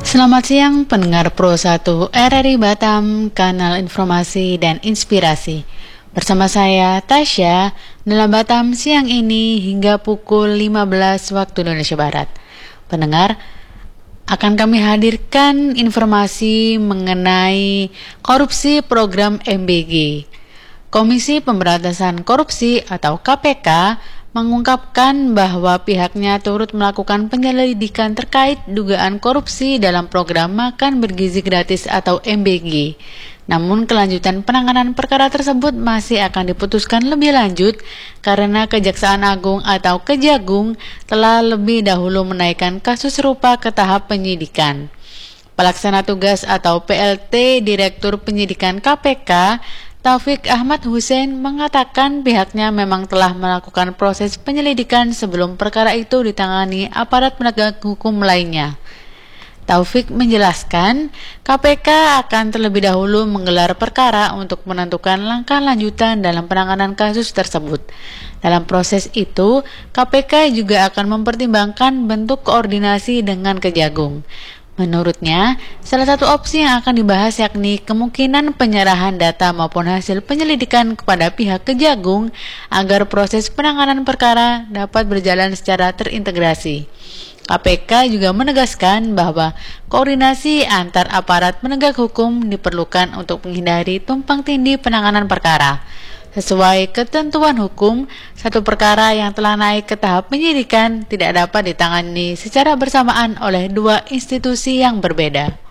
Selamat siang pendengar Pro 1 RRI Batam, kanal informasi dan inspirasi. Bersama saya Tasya dalam Batam siang ini hingga pukul 15 waktu Indonesia Barat. Pendengar, akan kami hadirkan informasi mengenai korupsi program MBG. Komisi Pemberantasan Korupsi atau KPK mengungkapkan bahwa pihaknya turut melakukan penyelidikan terkait dugaan korupsi dalam program Makan Bergizi Gratis atau MBG. Namun kelanjutan penanganan perkara tersebut masih akan diputuskan lebih lanjut karena Kejaksaan Agung atau Kejagung telah lebih dahulu menaikkan kasus serupa ke tahap penyidikan. Pelaksana tugas atau PLT Direktur Penyidikan KPK Taufik Ahmad Hussein mengatakan pihaknya memang telah melakukan proses penyelidikan sebelum perkara itu ditangani aparat penegak hukum lainnya. Taufik menjelaskan, KPK akan terlebih dahulu menggelar perkara untuk menentukan langkah lanjutan dalam penanganan kasus tersebut. Dalam proses itu, KPK juga akan mempertimbangkan bentuk koordinasi dengan Kejagung. Menurutnya, salah satu opsi yang akan dibahas yakni kemungkinan penyerahan data maupun hasil penyelidikan kepada pihak Kejagung agar proses penanganan perkara dapat berjalan secara terintegrasi. KPK juga menegaskan bahwa koordinasi antar aparat penegak hukum diperlukan untuk menghindari tumpang tindih penanganan perkara. Sesuai ketentuan hukum, satu perkara yang telah naik ke tahap penyidikan tidak dapat ditangani secara bersamaan oleh dua institusi yang berbeda.